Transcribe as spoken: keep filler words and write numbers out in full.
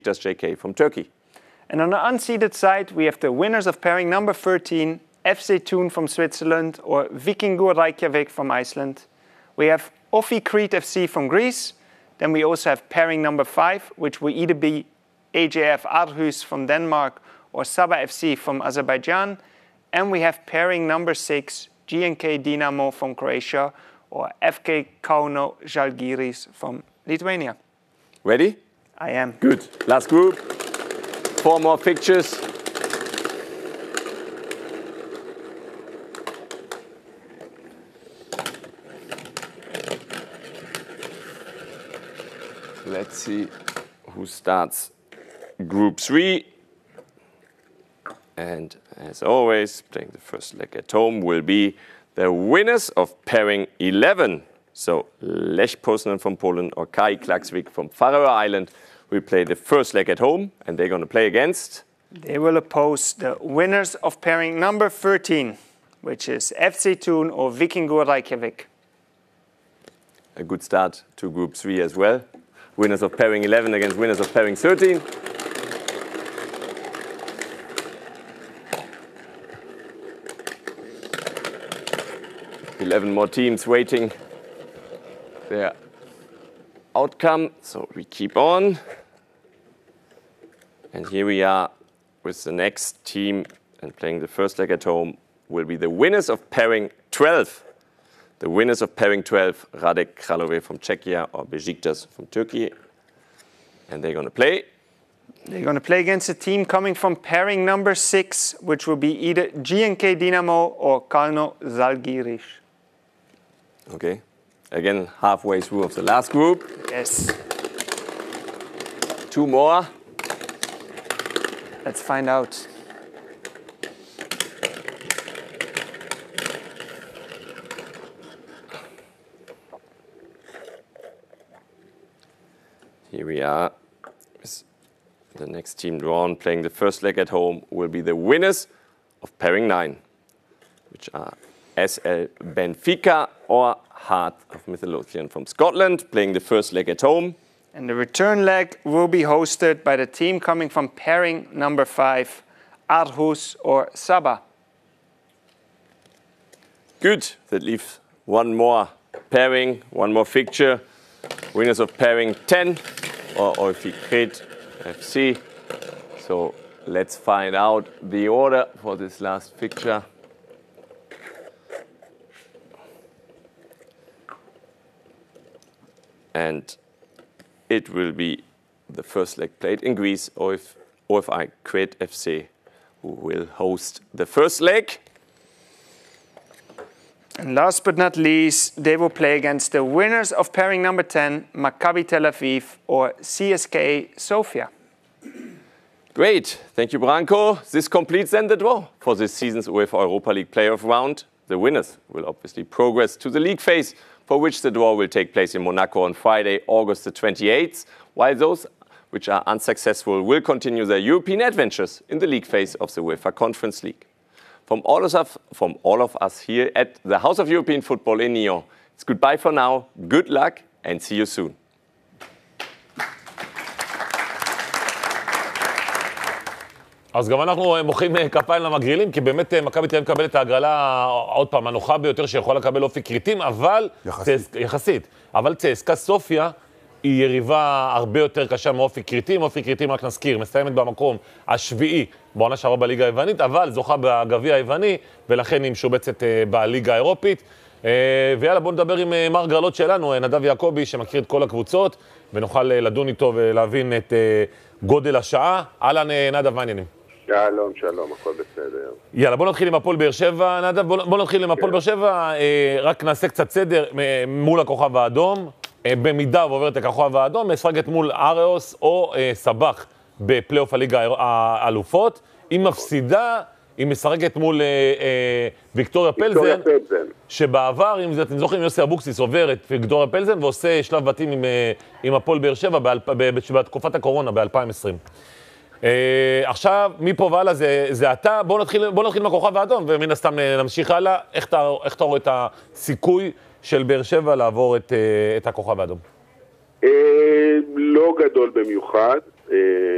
Just J K from Turkey. And on the unseeded side, we have the winners of pairing number thirteen, F C Thun from Switzerland or Vikingur Reykjavik from Iceland. We have Ofi Crete F C from Greece. Then we also have pairing number five, which will either be A J F Aarhus from Denmark or Saba F C from Azerbaijan. And we have pairing number six, G N K Dinamo from Croatia or F K Kauno Žalgiris from Lithuania. Ready? I am. Good. Last group. Four more fixtures. Let's see who starts group three. And as always, playing the first leg at home will be the winners of pairing eleven. So Lech Poznan from Poland or K A I Klaksvík from Faroe Island will play the first leg at home, and they're going to play against? They will oppose the winners of pairing number thirteen, which is F C Thun or Vikingur Reykjavik. A good start to group three as well. Winners of pairing eleven against winners of pairing thirteen. eleven more teams waiting their outcome, so we keep on. And here we are with the next team, and playing the first leg at home will be the winners of pairing twelve. The winners of pairing twelve, Radek Králové from Czechia or Besiktas from Turkey. And they're going to play? They're going to play against a team coming from pairing number six, which will be either G N K Dinamo or Kauno Žalgiris. Okay. Again, halfway through of the last group. Yes. Two more. Let's find out. Here we are. The next team drawn, playing the first leg at home, will be the winners of pairing nine, which are S L Benfica or Heart of Midlothian from Scotland, playing the first leg at home. And the return leg will be hosted by the team coming from pairing number five, Aarhus or Saba. Good. That leaves one more pairing, one more fixture. Winners of pairing ten or Ofi Crete F C. So let's find out the order for this last fixture. And it will be the first leg played in Greece, O F I Crete F C, who will host the first leg. And last but not least, they will play against the winners of pairing number ten, Maccabi Tel Aviv or C S K A Sofia. Great. Thank you, Branko. This completes then the draw for this season's UEFA Europa League playoff round. The winners will obviously progress to the league phase, for which the draw will take place in Monaco on Friday, August the twenty-eighth, while those which are unsuccessful will continue their European adventures in the league phase of the UEFA Conference League. From all of us, from all of us here at the House of European Football in Nyon, it's goodbye for now, good luck, and see you soon. אז גם אנחנו מוחאים כפיים למגרילים, כי באמת מכבי תל אביב מקבל את ההגרלה, עוד פעם, הנוחה ביותר שיכולה לקבל אופי קריטים, אבל... יחסית. יחסית. אבל צסקה סופיה היא יריבה הרבה יותר קשה מאופי קריטים. אופי קריטים, רק נזכיר, מסיימת במקום השביעי בעונה שעברה בליגה היוונית, אבל זוכה בגביע היווני, ולכן היא משובצת בליגה האירופית. ויאללה, בואו נדבר עם מר גרלות שלנו, נדב יעקבי, שמכיר את כל הקבוצות, ונוכל לדון איתו ולהבין את גודל השעה. אהלן, נדב, מה העניינים? שלום, שלום, הכל בסדר. יאללה, בוא נתחיל עם הפועל באר שבע, נדב, בוא, בוא נתחיל עם הפועל באר שבע, רק נעשה קצת סדר מול הכוכב האדום, במידה ועוברת הכוכב האדום, משחקת מול אריוס או סבח בפלייאוף הליגה האלופות, היא מפסידה, היא משחקת מול ויקטוריה פלזן, שבעבר, אם אתם זוכרים, יוסי אבוקסיס עובר את ויקטוריה פלזן ועושה שלב בתים עם, עם הפועל באר שבע בתקופת הקורונה ב-אלפיים עשרים. Uh, עכשיו, מפה והלאה זה, זה אתה, בוא נתחיל, בוא נתחיל מהכוכב האדום, ומן הסתם נמשיך הלאה. איך אתה, איך אתה רואה את הסיכוי של באר שבע לעבור את, uh, את הכוכב האדום? Uh, לא גדול במיוחד. Uh,